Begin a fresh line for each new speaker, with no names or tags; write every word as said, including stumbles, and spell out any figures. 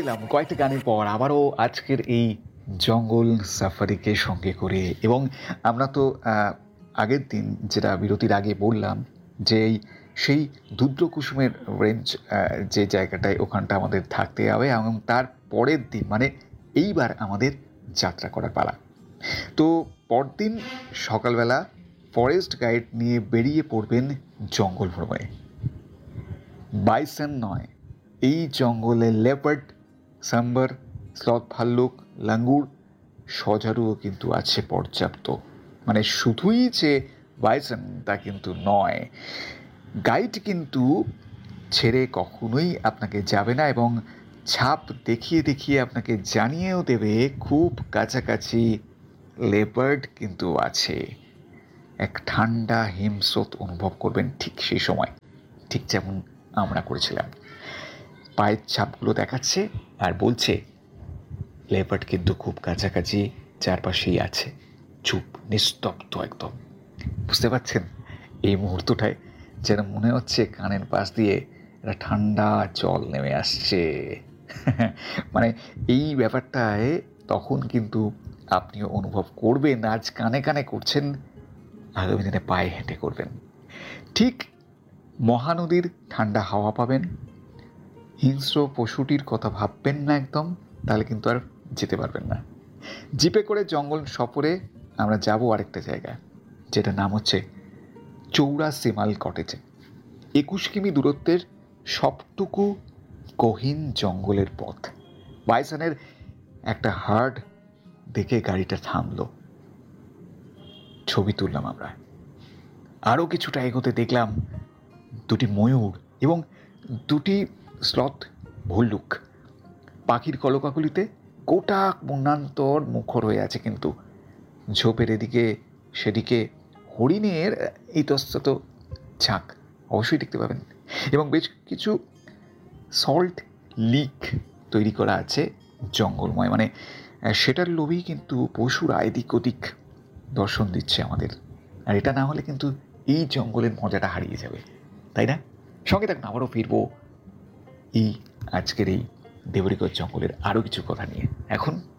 এলাম কয়েকটা গানের পর আবারও আজকের এই জঙ্গল সাফারিকে সঙ্গে করে। এবং আমরা তো আগের দিন যেটা বিরতির আগে বললাম যে এই সেই দুদ্রকুসুমের রেঞ্জ যে জায়গাটায় ওখানটা আমাদের থাকতে হবে, এবং তার পরের দিন মানে এইবার আমাদের যাত্রা করার পালা। তো পরদিন সকালবেলা ফরেস্ট গাইড নিয়ে বেরিয়ে পড়বেন জঙ্গল ভ্রমণে। বাইসন নয়, এই জঙ্গলে লেপার্ড, সাম্বার, স্লথ ভাল্লুক, লাঙ্গুর, সজারুও কিন্তু আছে পর্যাপ্ত। মানে শুধুই যে বাইসন তা কিন্তু নয়। গাইড কিন্তু ছেড়ে কখনোই আপনাকে যাবে না, এবং ছাপ দেখিয়ে দেখিয়ে আপনাকে জানিয়েও দেবে খুব কাছাকাছি লেপার্ড কিন্তু আছে। এক ঠান্ডা হিমস্রোত অনুভব করবেন ঠিক সেই সময়, ঠিক যেমন আমরা করেছিলাম। পায়ের ছাপগুলো দেখাচ্ছে আর বলছে লেপার্ড কিন্তু খুব কাছাকাছি, চারপাশেই আছে। চুপ, নিস্তব্ধ একদম। বুঝতে পারছেন এই মুহূর্তটায় যেন মনে হচ্ছে কানের পাশ দিয়ে একটা ঠান্ডা জল নেমে আসছে। মানে এই ব্যাপারটায় তখন কিন্তু আপনিও অনুভব করবেন, আজ কানে কানে করছেন, আগামী দিনে পায়ে হেঁটে করবেন। ঠিক মহানদীর ঠান্ডা হাওয়া পাবেন। হিংস্র পশুটির কথা ভাববেন না একদম, তাহলে কিন্তু আর যেতে পারবেন না। জিপে করে জঙ্গল সফরে আমরা যাব আরেকটা জায়গায়, যেটা নাম হচ্ছে চৌড়া সিমাল কটেজে। একুশ কিমি দূরত্বের সবটুকু গহীন জঙ্গলের পথ। বাইসনের একটা হার্ড দেখে গাড়িটা থামলো, ছবি তুললাম আমরা। আরও কিছুটা এগোতে দেখলাম দুটি ময়ূর এবং দুটি স্লথ ভল্লুক পাখির কলকাকলিতে গোটা বন্যান্তর মুখর হয়ে আছে। কিন্তু ঝোপের এদিকে সেদিকে হরিণের ইতস্তত ঝাঁক অবশ্যই দেখতে পাবেন, এবং বেশ কিছু সল্ট লিক তৈরি করা আছে জঙ্গলময়। মানে সেটার লোভেই কিন্তু পশুরা এদিক ওদিক দর্শন দিচ্ছে আমাদের। আর এটা না হলে কিন্তু এই জঙ্গলের মজাটা হারিয়ে যাবে, তাই না? সঙ্গে থাকুন, আবারও ফিরবো এই আজকের এই দেবরিগড় জঙ্গলের আরও কিছু কথা নিয়ে। এখন